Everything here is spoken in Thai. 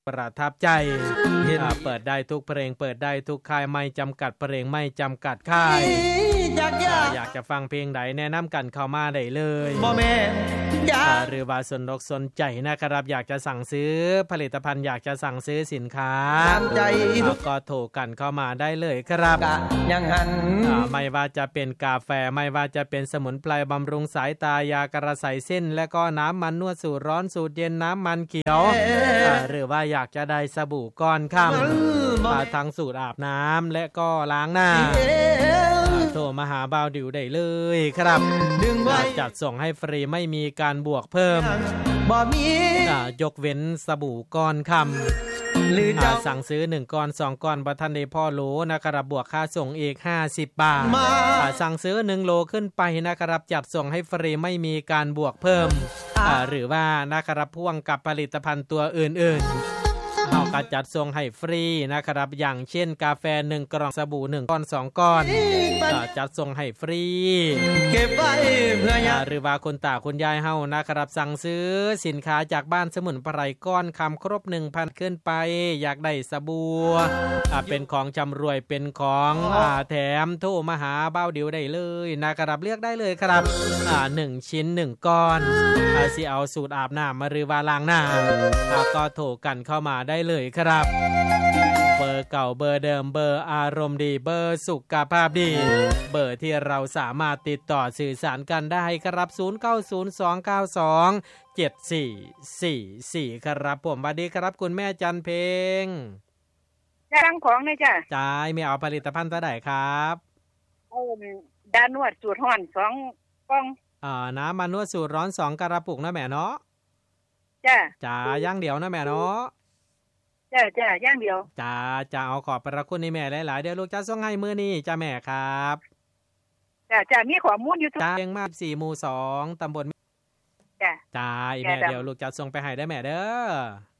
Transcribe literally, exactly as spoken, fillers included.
ประทับใจเปิดได้ทุกเพลงเปิดได้ทุกค่ายไม่จำกัดเพลงไม่จำกัดค่ายอยากอยากจะฟังเพลงไหนแนะนำกันเข้ามาได้เลยบ่แม่หรือว่าสนอกสนใจนะครับอยากจะสั่งซื้อผลิตภัณฑ์อยากจะสั่งซื้อสินค้าก็โทรกันเข้ามาได้เลยครับยังหันไม่ว่าจะเป็นกาแฟไม่ว่าจะเป็นสมุนไพรบำรุงสายตายากระใสเส้นและก็น้ำมันนวดสูตรร้อนสูตรเย็นน้ำมันเขียวหรือว่าอยากจะได้สบู่ก้อนค่ำทั้งสูตรอาบน้ำและก็ล้างหน้าโทรมาหาบ่าวดิวได้เลยครับจัดส่งให้ฟรีไม่มีการบวกเพิ่มยกเว้นสบู่ก้อนค่ำหรือสั่งซื้อหนึ่งก้อนสองก้อนบ่ทันได้พอโหลนะครับบวกค่าส่งอีกห้าสิบบาทสั่งซื้อหนึ่งโลขึ้นไปนะครับจัดส่งให้ฟรีไม่มีการบวกเพิ่มหรือว่านะครับพ่วงกับผลิตภัณฑ์ตัวอื่นๆเราก็จัดส่งให้ฟรีนะครับอย่างเช่นกาแฟหนึ่งกล่องสบู่หนึ่งก้อนสองก้อนจัดส่งให้ฟรีเก็บไว้เพื่อหรือว่าคนตาคุณยายเฮานะครับสั่งซื้อสินค้าจากบ้านสมุนไพรก้อนคำครบ หนึ่งพัน ขึ้นไปอยากได้สบู่เป็นของจำรวยเป็นของแถมโทรมาหาเบ้าดิวได้เลยนะครับเลือกได้เลยครับหนึ่งชิ้นหนึ่งก้อนสิเอาสูตรอาบน้ำมาหรือว่าล้างหน้าก็โทรกันเข้ามาได้เลยครับเบอร์เก่าเบอร์เดิมเบอร์อารมณ์ดีเบอร์สุขภาพดีเบอร์ที่เราสามารถติดต่อสื่อสารกันได้ครับศูนย์ เก้า ศูนย์ สอง เก้า สอง เจ็ด สี่ สี่ สี่ครับผมสวัสดีครับคุณแม่จันเพงจ้างของเลยจ้ะจ่ายไม่เอาผลิตภัณฑ์ตัวไหนครับเออดานวดสูตรร้อนสองกล่องอ่าน้ำมันนวดสูตรร้อนสองกระปุกนะแม่เนาะจ้ะจ้าย่างเดียวนะแม่เนาะจ้าจ้าย่างเดียวจ้าจ้าเอาขอบพระคุณในแม่หลายๆเดี๋ยวลูกจะส่งให้มื้อนี้จ้าแม่ครับจ้าจ้ามีข้อมูลอยู่ทุกจ้าเองมาสี่หมู่สองตำบลจ้าจ้าแม่เดี๋ยวลูกจะส่งไปให้ได้แม่เด้อ